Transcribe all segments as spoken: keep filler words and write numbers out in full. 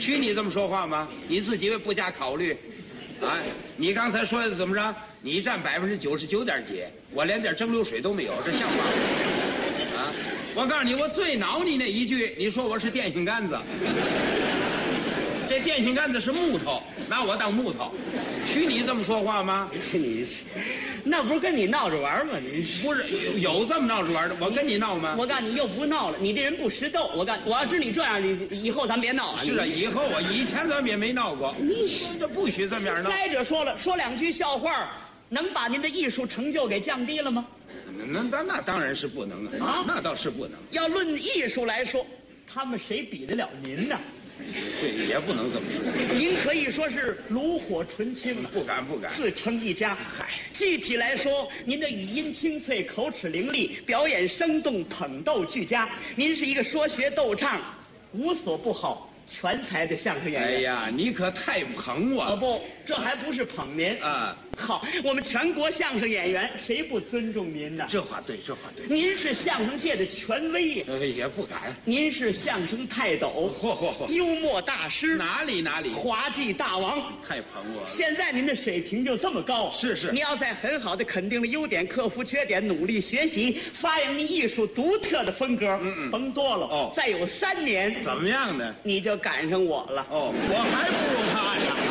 许你这么说话吗？你自己不加考虑？啊，你刚才说的怎么着？你占百分之九十九点几，我连点蒸馏水都没有，这像话吗？啊！我告诉你，我最恼你那一句，你说我是电线杆子。这电线杆子是木头，拿我当木头，许你这么说话吗？ 你是，那不是跟你闹着玩吗？你是不是有有这么闹着玩的？我跟你闹吗？ 我告诉你，又不闹了。你这人不识逗。我告我要知你这样，你以后咱别闹了。 是啊，以后我以前咱们也没闹过。你说这不许这么样闹。 再者说了，说两句笑话，能把您的艺术成就给降低了吗？ 那那那当然是不能啊，啊那倒是不能。 要论艺术来说，他们谁比得了您呢？ 这也不能这么说。 您可以说是炉火纯青， 不敢不敢， 自成一家。 嗨， 具体来说，您的语音清脆，口齿伶俐，表演生动，捧逗俱佳。您是一个说学逗唱无所不好、全才的相声演员。 哎呀，你可太捧我了！ 哦不，这还不是捧您啊！ 好，我们全国相声演员谁不尊重您呢？ 这话对，这话对。 您是相声界的权威呀！ 呃，也不敢。 您是相声泰斗， 嚯嚯嚯！ 幽默大师， 哪里哪里， 滑稽大王， 太捧我了。 现在您的水平就这么高， 是是。 你要在很好的肯定了优点，克服缺点，努力学习，发扬您艺术独特的风格。 嗯嗯， 甭多了哦， 再有三年， 怎么样呢？ 你就赶上我了。 哦，我还不如他呀。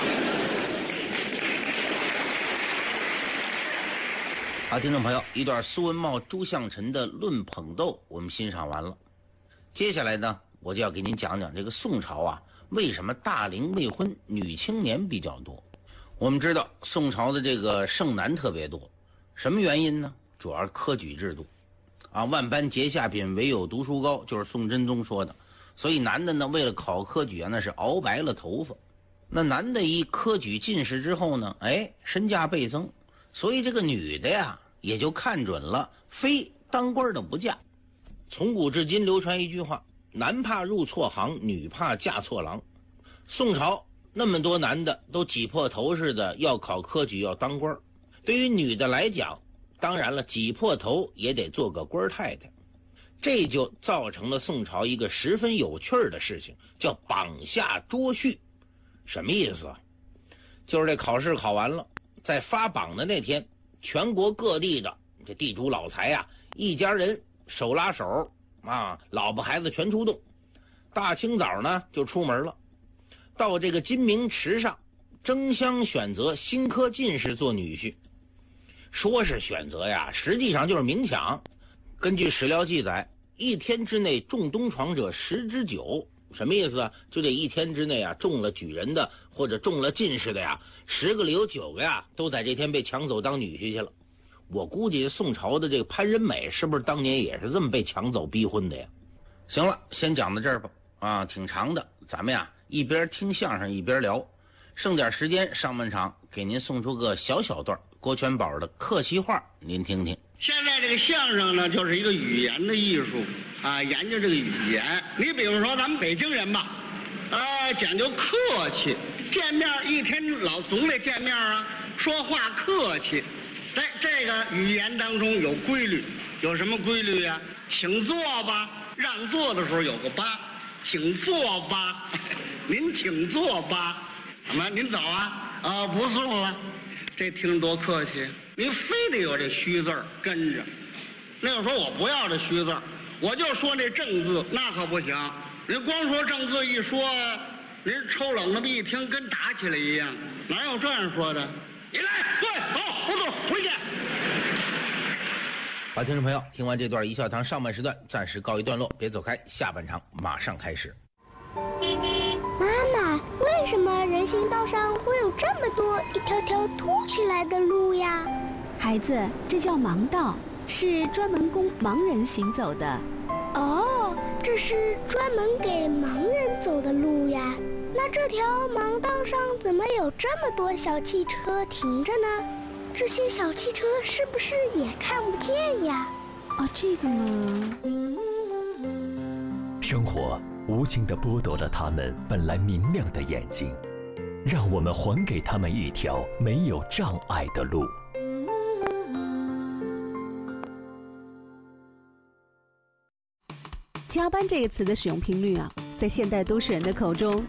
好，听众朋友，一段苏文茂、朱向臣的论捧逗我们欣赏完了。接下来呢，我就要给您讲讲这个宋朝啊，为什么大龄未婚女青年比较多。我们知道宋朝的这个剩男特别多，什么原因呢？主要是科举制度啊，万般皆下品，唯有读书高，就是宋真宗说的。所以男的呢，为了考科举啊，那是熬白了头发。那男的一科举进士之后呢，哎，身价倍增。所以这个女的呀，也就看准了非当官的不嫁。从古至今流传一句话，男怕入错行，女怕嫁错郎。宋朝那么多男的都挤破头似的要考科举，要当官，对于女的来讲，当然了，挤破头也得做个官太太。这就造成了宋朝一个十分有趣的事情，叫榜下捉婿。什么意思啊？就是这考试考完了，在发榜的那天，全国各地的这地主老财呀、啊，一家人手拉手啊，老婆孩子全出动，大清早呢就出门了，到这个金明池上争相选择新科进士做女婿。说是选择呀，实际上就是明抢。根据史料记载，一天之内中东床者十之九。什么意思啊？就这一天之内啊，中了举人的或者中了进士的呀，十个里有九个呀，都在这天被抢走当女婿去了。我估计宋朝的这个潘仁美是不是当年也是这么被抢走逼婚的呀？行了，先讲到这儿吧。啊，挺长的，咱们呀一边听相声一边聊，剩点时间上半场给您送出个小小段郭全宝的客气话，您听听。 现在这个相声呢，就是一个语言的艺术啊，研究这个语言。你比如说咱们北京人吧，啊，讲究客气，见面一天老总得见面啊，说话客气。在这个语言当中有规律，有什么规律呀、啊？请坐吧，让座的时候有个吧，请坐吧，您请坐吧，怎么您走啊？啊，不送了。这听着多客气，您非得有这虚字跟着。那个时候我不要这虚字，我就说这正字，那可不行。人光说正字一说，人抽冷的一听跟打起来一样，哪有这样说的？你来，对，好，不走，回去。 好，听众朋友，听完这段一笑堂上半时段暂时告一段落，别走开，下半场马上开始。 妈妈，为什么人行道上会有这么多一条条凸起来的路呀？ 孩子，这叫盲道，是专门供盲人行走的。 哦，这是专门给盲人走的路呀。那这条盲道上怎么有这么多小汽车停着呢？这些小汽车是不是也看不见呀？ 哦，这个嘛， 生活无情地剥夺了他们本来明亮的眼睛，让我们还给他们一条没有障碍的路。 加班这个词的使用频率啊，在现代都市人的口中